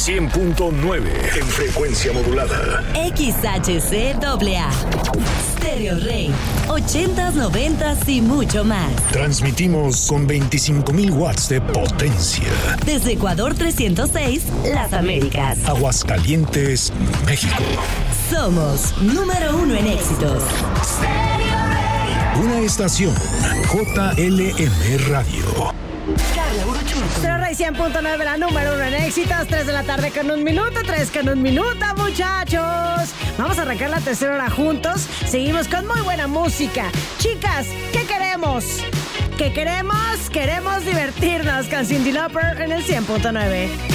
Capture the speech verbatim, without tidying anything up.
cien punto nueve en frecuencia modulada. X H C A A. Stereo Rey. ochentas, noventas y mucho más. Transmitimos con veinticinco mil watts de potencia. Desde Ecuador trescientos seis, Las Américas. Aguascalientes, México. Somos número uno en éxitos. Una estación J L M Radio. Stereo Rey cien punto nueve, la número uno en éxitos. tres de la tarde con un minuto, tres con un minuto, muchachos. Vamos a arrancar la tercera hora juntos. Seguimos con muy buena música. Chicas, ¿qué queremos? ¿Qué queremos? Queremos divertirnos con Cyndi Lauper en el cien punto nueve.